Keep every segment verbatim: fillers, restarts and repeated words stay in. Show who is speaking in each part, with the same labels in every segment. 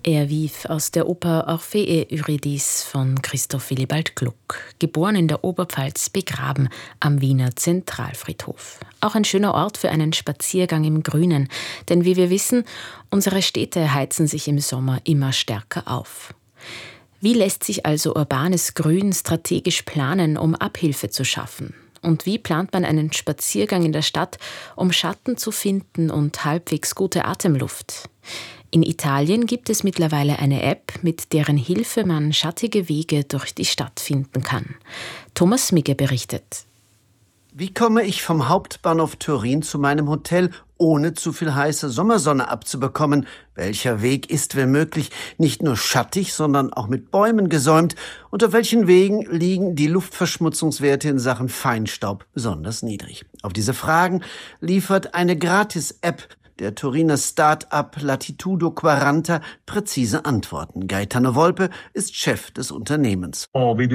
Speaker 1: Er Viv aus der Oper Orphée et Eurydice von Christoph Willibald Gluck. Geboren in der Oberpfalz, begraben am Wiener Zentralfriedhof. Auch ein schöner Ort für einen Spaziergang im Grünen. Denn wie wir wissen, unsere Städte heizen sich im Sommer immer stärker auf. Wie lässt sich also urbanes Grün strategisch planen, um Abhilfe zu schaffen? Und wie plant man einen Spaziergang in der Stadt, um Schatten zu finden und halbwegs gute Atemluft? In Italien gibt es mittlerweile eine App, mit deren Hilfe man schattige Wege durch die Stadt finden kann. Thomas Migge berichtet.
Speaker 2: Wie komme ich vom Hauptbahnhof Turin zu meinem Hotel, ohne zu viel heiße Sommersonne abzubekommen? Welcher Weg ist, wenn möglich, nicht nur schattig, sondern auch mit Bäumen gesäumt? Und auf welchen Wegen liegen die Luftverschmutzungswerte in Sachen Feinstaub besonders niedrig? Auf diese Fragen liefert eine Gratis-App der Turiner Start-up Latitudo quaranta präzise Antworten. Gaetano Volpe ist Chef des Unternehmens.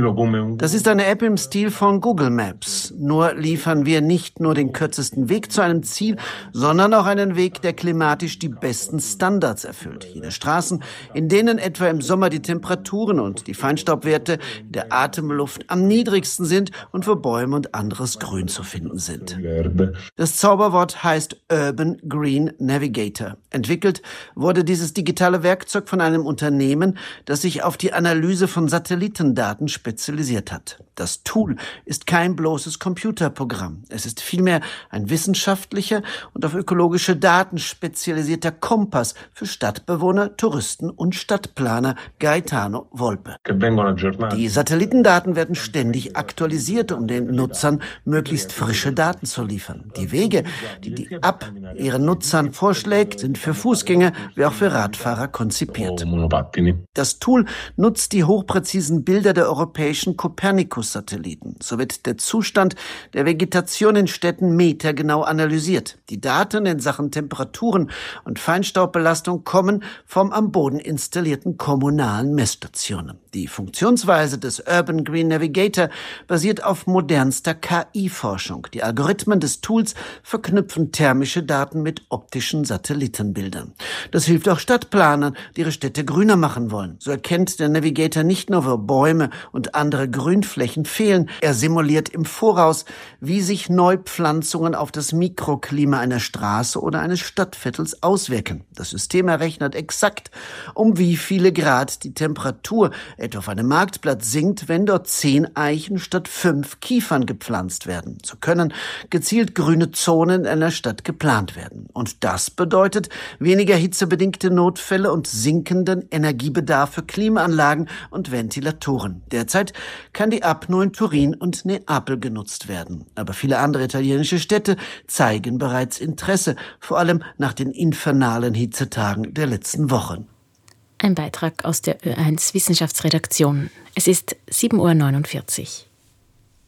Speaker 2: Das ist eine App im Stil von Google Maps. Nur liefern wir nicht nur den kürzesten Weg zu einem Ziel, sondern auch einen Weg, der klimatisch die besten Standards erfüllt. Jene Straßen, in denen etwa im Sommer die Temperaturen und die Feinstaubwerte der Atemluft am niedrigsten sind und wo Bäume und anderes Grün zu finden sind. Das Zauberwort heißt Urban Green Navigator. Entwickelt wurde dieses digitale Werkzeug von einem Unternehmen, das sich auf die Analyse von Satellitendaten spezialisiert hat. Das Tool ist kein bloßes Computerprogramm. Es ist vielmehr ein wissenschaftlicher und auf ökologische Daten spezialisierter Kompass für Stadtbewohner, Touristen und Stadtplaner. Gaetano Volpe. Die Satellitendaten werden ständig aktualisiert, um den Nutzern möglichst frische Daten zu liefern. Die Wege, die die App ihren Nutzern vorschlägt, sind für Fußgänger wie auch für Radfahrer konzipiert. Das Tool nutzt die hochpräzisen Bilder der europäischen Copernicus-Satelliten. So wird der Zustand der Vegetation in Städten metergenau analysiert. Die Daten in Sachen Temperaturen und Feinstaubbelastung kommen vom am Boden installierten kommunalen Messstationen. Die Funktionsweise des Urban Green Navigator basiert auf modernster K I-Forschung. Die Algorithmen des Tools verknüpfen thermische Daten mit optischen Satellitenbildern. Das hilft auch Stadtplanern, die ihre Städte grüner machen wollen. So erkennt der Navigator nicht nur, wo Bäume und andere Grünflächen fehlen, er simuliert im Voraus, wie sich Neupflanzungen auf das Mikroklima einer Straße oder eines Stadtviertels auswirken. Das System errechnet exakt, um wie viele Grad die Temperatur etwa auf einem Marktplatz sinkt, wenn dort zehn Eichen statt fünf Kiefern gepflanzt werden. So können gezielt grüne Zonen in einer Stadt geplant werden. Und das bedeutet weniger hitzebedingte Notfälle und sinkenden Energiebedarf für Klimaanlagen und Ventilatoren. Derzeit kann die App nur in Turin und Neapel genutzt werden. Aber viele andere italienische Städte zeigen bereits Interesse, vor allem nach den infernalen Hitzetagen der letzten Wochen.
Speaker 1: Ein Beitrag aus der Ö eins Wissenschaftsredaktion. Es ist sieben Uhr neunundvierzig.